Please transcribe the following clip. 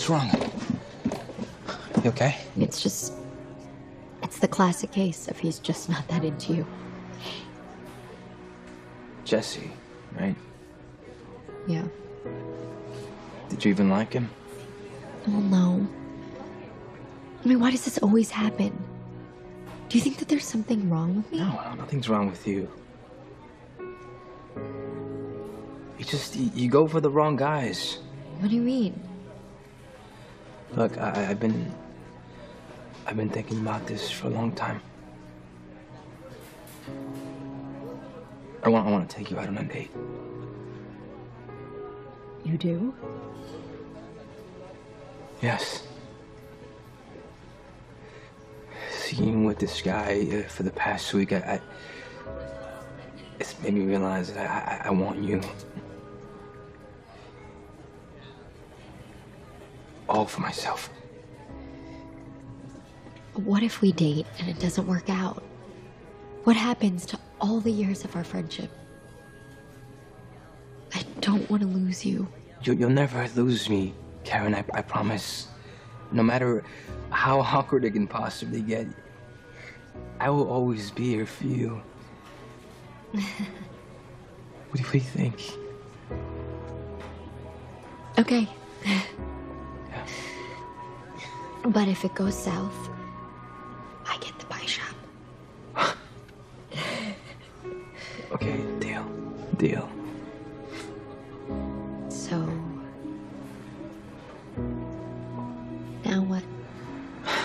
What's wrong? You okay? It's the classic case of he's just not that into you. Jesse, right? Yeah. Did you even like him? Well, no. I mean, why does this always happen? Do you think that there's something wrong with me? No, nothing's wrong with you. You go for the wrong guys. What do you mean? Look, I've been thinking about this for a long time. I want to take you out on a date. You do? Yes. Seeing with this guy for the past week, it's made me realize that I want you. All for myself. What if we date and it doesn't work out? What happens to all the years of our friendship? I don't want to lose you. You'll never lose me, Karen, I promise. No matter how awkward it can possibly get, I will always be here for you. What do you think? Okay. Yeah. But if it goes south, I get the pie shop. Okay, deal.